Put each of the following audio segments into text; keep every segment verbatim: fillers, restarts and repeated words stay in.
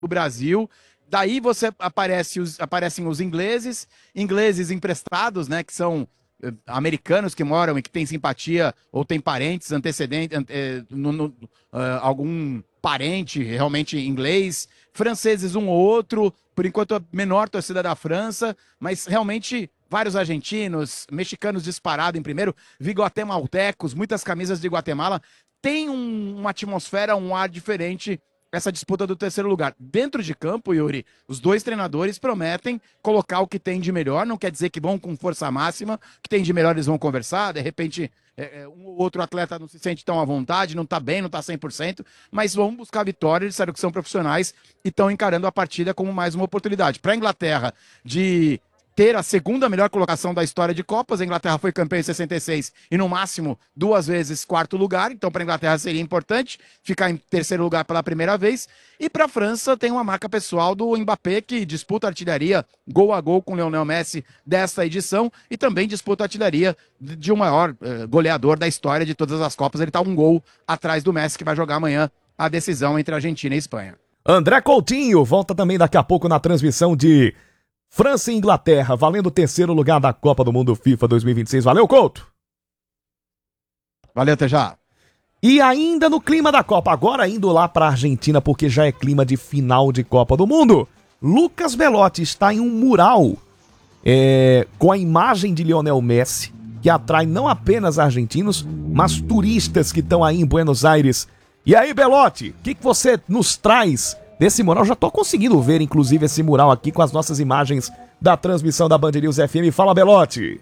o Brasil. Daí você aparece os, aparecem os ingleses, ingleses emprestados, né, que são eh, americanos que moram e que têm simpatia ou têm parentes antecedentes, eh, no, no, ah, algum parente realmente inglês, franceses um ou outro, por enquanto a menor torcida da França, mas realmente vários argentinos, mexicanos disparado em primeiro, vi guatemaltecos, muitas camisas de Guatemala, tem um- uma atmosfera, um ar diferente essa disputa do terceiro lugar. Dentro de campo, Yuri, os dois treinadores prometem colocar o que tem de melhor, não quer dizer que vão com força máxima, o que tem de melhor eles vão conversar, de repente é, é, um ou outro atleta não se sente tão à vontade, não tá bem, não tá cem por cento, mas vão buscar vitória, eles disseram que são profissionais e estão encarando a partida como mais uma oportunidade. Para a Inglaterra, de ter a segunda melhor colocação da história de Copas. A Inglaterra foi campeã em sessenta e seis e, no máximo, duas vezes quarto lugar. Então, para a Inglaterra seria importante ficar em terceiro lugar pela primeira vez. E para a França, tem uma marca pessoal do Mbappé, que disputa a artilharia gol a gol com o Lionel Messi desta edição e também disputa a artilharia de um maior eh, goleador da história de todas as Copas. Ele está um gol atrás do Messi, que vai jogar amanhã a decisão entre Argentina e Espanha. André Coutinho volta também daqui a pouco na transmissão de França e Inglaterra, valendo o terceiro lugar da Copa do Mundo FIFA dois mil e vinte e seis. Valeu, Couto! Valeu, até já! E ainda no clima da Copa, agora indo lá para a Argentina, porque já é clima de final de Copa do Mundo. Lucas Belotti está em um mural é, com a imagem de Lionel Messi, que atrai não apenas argentinos, mas turistas que estão aí em Buenos Aires. E aí, Belotti, o que, que você nos traz desse mural? Já tô conseguindo ver, inclusive, esse mural aqui com as nossas imagens da transmissão da Band News F M. Fala, Belotti!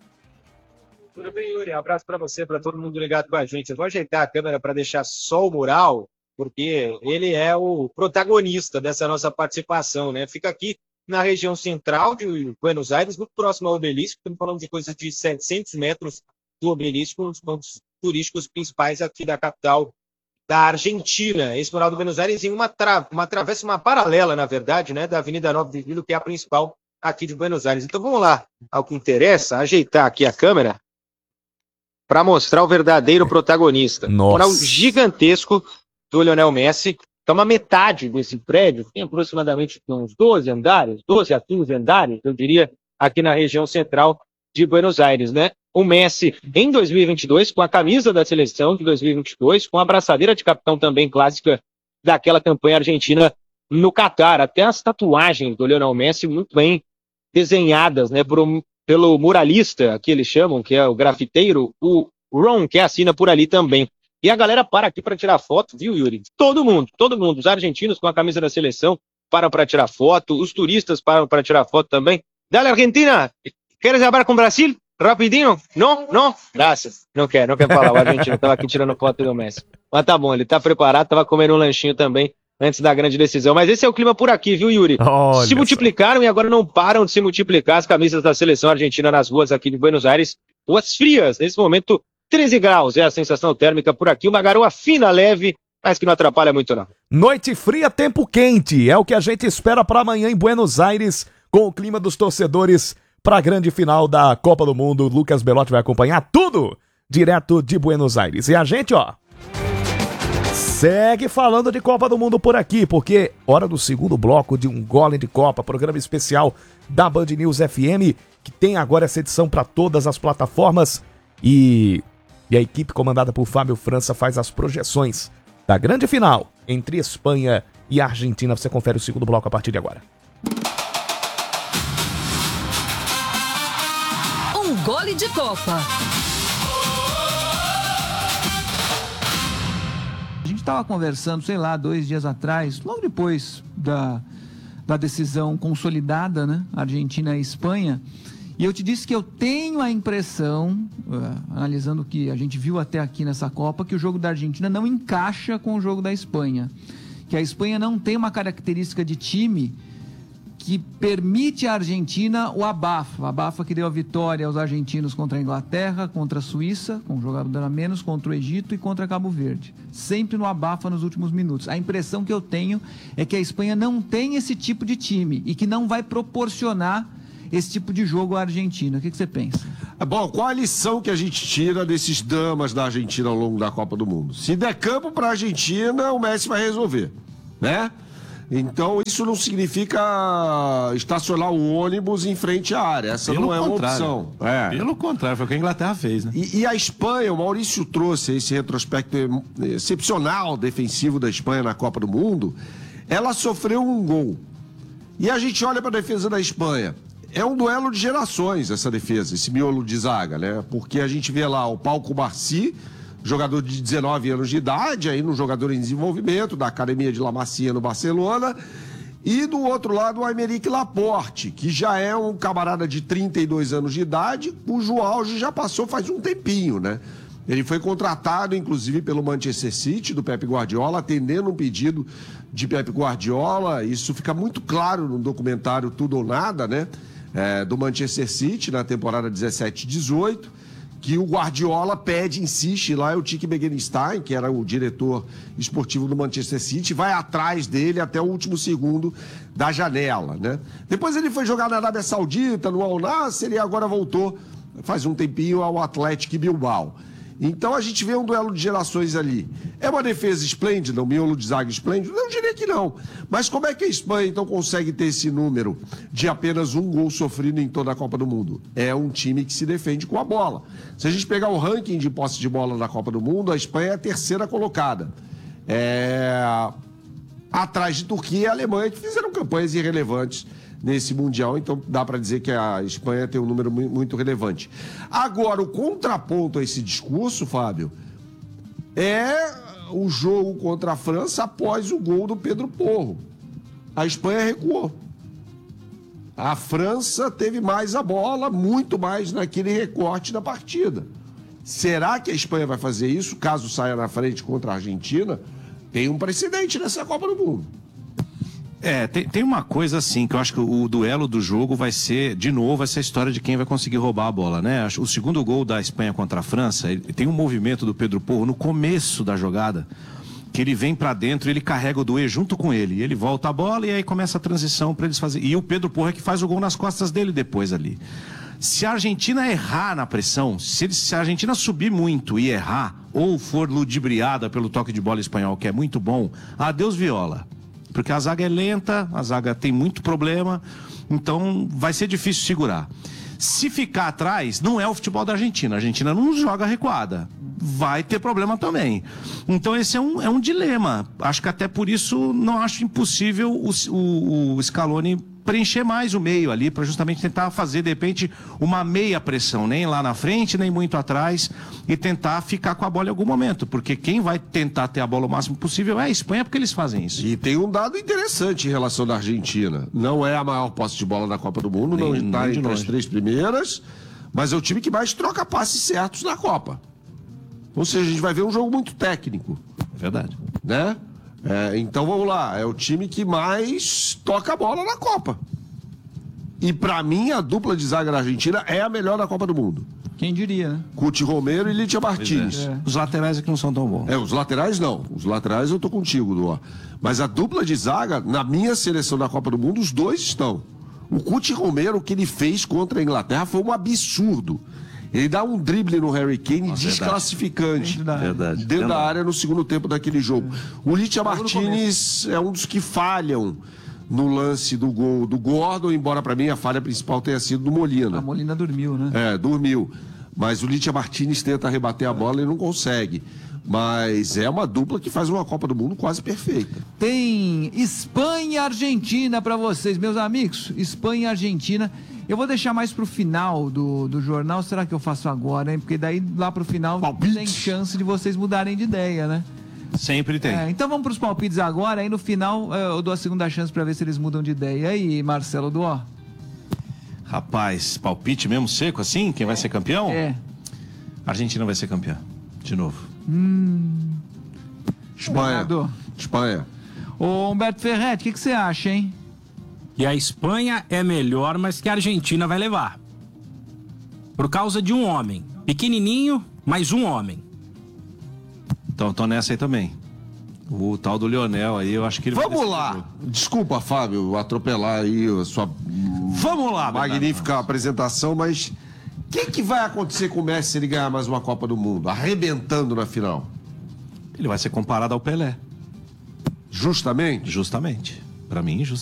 Tudo bem, Yuri? Um abraço para você, para todo mundo ligado com a gente. Eu vou ajeitar a câmera para deixar só o mural, porque ele é o protagonista dessa nossa participação, né? Fica aqui na região central de Buenos Aires, muito próximo ao obelisco. Estamos falando de coisa de setecentos metros do obelisco, os pontos turísticos principais aqui da capital da Argentina. Esse mural do Buenos Aires em uma, tra uma travessa, uma paralela, na verdade, né, da Avenida nove de Julho, que é a principal aqui de Buenos Aires. Então vamos lá ao que interessa, ajeitar aqui a câmera para mostrar o verdadeiro protagonista. Nossa. Um mural gigantesco do Lionel Messi. Toma metade desse prédio, tem aproximadamente uns doze andares, doze a quinze andares, eu diria, aqui na região central de Buenos Aires, né? O Messi, em dois mil e vinte e dois, com a camisa da seleção de dois mil e vinte e dois, com a abraçadeira de capitão também clássica daquela campanha argentina no Catar. Até as tatuagens do Lionel Messi muito bem desenhadas, né, por um, pelo muralista, que eles chamam, que é o grafiteiro, o Ron, que assina por ali também. E a galera para aqui para tirar foto, viu, Yuri? Todo mundo, todo mundo. Os argentinos com a camisa da seleção param para tirar foto, os turistas param para tirar foto também. Dale, Argentina! Queres falar com o Brasil? Rapidinho? Não? Não? Graças. Não quer, não quer falar. O argentino estava aqui tirando foto do Messi. Mas tá bom, ele tá preparado, tava comendo um lanchinho também antes da grande decisão. Mas esse é o clima por aqui, viu, Yuri? Olha se multiplicaram só. E agora não param de se multiplicar as camisas da seleção argentina nas ruas aqui de Buenos Aires. Ruas frias, nesse momento, treze graus é a sensação térmica por aqui. Uma garoa fina, leve, mas que não atrapalha muito, não. Noite fria, tempo quente. É o que a gente espera para amanhã em Buenos Aires, com o clima dos torcedores para a grande final da Copa do Mundo. Lucas Belotti vai acompanhar tudo direto de Buenos Aires. E a gente, ó, segue falando de Copa do Mundo por aqui, porque hora do segundo bloco de um Golem de Copa, programa especial da Band News F M, que tem agora essa edição para todas as plataformas. E, e a equipe comandada por Fábio França faz as projeções da grande final entre Espanha e Argentina. Você confere o segundo bloco a partir de agora. Um gole de Copa. A gente estava conversando, sei lá, dois dias atrás, logo depois da, da decisão consolidada, né? Argentina e Espanha. E eu te disse que eu tenho a impressão, uh, analisando o que a gente viu até aqui nessa Copa, que o jogo da Argentina não encaixa com o jogo da Espanha. Que a Espanha não tem uma característica de time que permite à Argentina o abafa. O abafa que deu a vitória aos argentinos contra a Inglaterra, contra a Suíça, com um jogador a menos, contra o Egito e contra Cabo Verde. Sempre no abafa nos últimos minutos. A impressão que eu tenho é que a Espanha não tem esse tipo de time e que não vai proporcionar esse tipo de jogo à Argentina. O que, que você pensa? É bom, qual a lição que a gente tira desses dramas da Argentina ao longo da Copa do Mundo? Se der campo para a Argentina, o Messi vai resolver, né? Então, isso não significa estacionar o ônibus em frente à área. Essa Pelo não é uma contrário. opção. É. Pelo contrário, foi o que a Inglaterra fez, né? E, e a Espanha, o Maurício trouxe esse retrospecto excepcional defensivo da Espanha na Copa do Mundo. Ela sofreu um gol. E a gente olha para a defesa da Espanha. É um duelo de gerações essa defesa, esse miolo de zaga, né? Porque a gente vê lá o Pau Marci, jogador de dezenove anos de idade, ainda um jogador em desenvolvimento, da Academia de La Masia no Barcelona. E do outro lado o Aymeric Laporte, que já é um camarada de trinta e dois anos de idade, cujo auge já passou faz um tempinho, né? Ele foi contratado, inclusive, pelo Manchester City, do Pep Guardiola, atendendo um pedido de Pep Guardiola. Isso fica muito claro no documentário Tudo ou Nada, né? É, do Manchester City, na temporada dezessete dezoito, que o Guardiola pede, insiste, lá é o Tiki Bekenstein, que era o diretor esportivo do Manchester City, vai atrás dele até o último segundo da janela, né? Depois ele foi jogar na Arábia Saudita, no Al Nassr, e agora voltou, faz um tempinho, ao Athletic Bilbao. Então a gente vê um duelo de gerações ali. É uma defesa esplêndida, um miolo de zaga esplêndido? Eu diria que não. Mas como é que a Espanha então consegue ter esse número de apenas um gol sofrido em toda a Copa do Mundo? É um time que se defende com a bola. Se a gente pegar o ranking de posse de bola da Copa do Mundo, a Espanha é a terceira colocada. É... Atrás de Turquia e Alemanha, que fizeram campanhas irrelevantes nesse Mundial, então dá para dizer que a Espanha tem um número muito relevante. Agora, o contraponto a esse discurso, Fábio, é o jogo contra a França após o gol do Pedro Porro. A Espanha recuou. A França teve mais a bola, muito mais naquele recorte da partida. Será que a Espanha vai fazer isso, caso saia na frente contra a Argentina? Tem um precedente nessa Copa do Mundo. É, tem, tem uma coisa assim, que eu acho que o, o duelo do jogo vai ser, de novo, essa história de quem vai conseguir roubar a bola, né? O segundo gol da Espanha contra a França, ele, tem um movimento do Pedro Porro no começo da jogada, que ele vem pra dentro e ele carrega o Doué junto com ele. E ele volta a bola e aí começa a transição pra eles fazerem. E o Pedro Porro é que faz o gol nas costas dele depois ali. Se a Argentina errar na pressão, se, ele, se a Argentina subir muito e errar, ou for ludibriada pelo toque de bola espanhol, que é muito bom, adeus viola. Porque a zaga é lenta, a zaga tem muito problema, então vai ser difícil segurar. Se ficar atrás, não é o futebol da Argentina. A Argentina não joga recuada. Vai ter problema também. Então esse é um, é um dilema. Acho que até por isso não acho impossível o, o, o Scaloni preencher mais o meio ali, para justamente tentar fazer, de repente, uma meia pressão, nem lá na frente, nem muito atrás, e tentar ficar com a bola em algum momento, porque quem vai tentar ter a bola o máximo possível é a Espanha, porque eles fazem isso. E tem um dado interessante em relação da Argentina. Não é a maior posse de bola da Copa do Mundo, nem, não está entre as três primeiras, mas é o time que mais troca passes certos na Copa. Ou seja, a gente vai ver um jogo muito técnico. É verdade. Né? É, então vamos lá, é o time que mais toca a bola na Copa. E pra mim a dupla de zaga da Argentina é a melhor da Copa do Mundo. Quem diria, né? Cuti Romero e Litia Martins. É. Os laterais aqui não são tão bons. É, os laterais não. Os laterais eu tô contigo, Duó. Mas a dupla de zaga, na minha seleção da Copa do Mundo, os dois estão. O Cuti Romero, o que ele fez contra a Inglaterra foi um absurdo. Ele dá um drible no Harry Kane Nossa, desclassificante. Verdade. Verdade. Dentro da área no segundo tempo daquele jogo. O Litia Martins é um dos que falham no lance do gol do Gordon, embora para mim a falha principal tenha sido do Molina. A Molina dormiu, né? É, dormiu. Mas o Litia Martins tenta rebater a bola e não consegue. Mas é uma dupla que faz uma Copa do Mundo quase perfeita. Tem Espanha e Argentina para vocês, meus amigos. Espanha e Argentina. Eu vou deixar mais pro final do, do jornal. Será que eu faço agora, hein? Porque daí lá pro final Palpite. Tem chance de vocês mudarem de ideia, né? Sempre tem. É, então vamos pros palpites agora. Aí no final eu dou a segunda chance para ver se eles mudam de ideia. E aí, Marcelo Duó? Rapaz, palpite mesmo seco assim? Quem vai ser campeão? É. A Argentina vai ser campeã. De novo. Hum. Espanha. Obrigado. Espanha. Ô Humberto Ferretti, o que, que você acha, hein? E a Espanha é melhor, mas que a Argentina vai levar. Por causa de um homem. Pequenininho, mas um homem. Então tô nessa aí também. O tal do Lionel aí, eu acho que ele vai Vamos decidir o lá. jogo. Desculpa, Fábio, atropelar aí a sua Vamos lá, magnífica apresentação, mas o que, que vai acontecer com o Messi se ele ganhar mais uma Copa do Mundo? Arrebentando na final. Ele vai ser comparado ao Pelé. Justamente? Justamente. Para mim, injusto.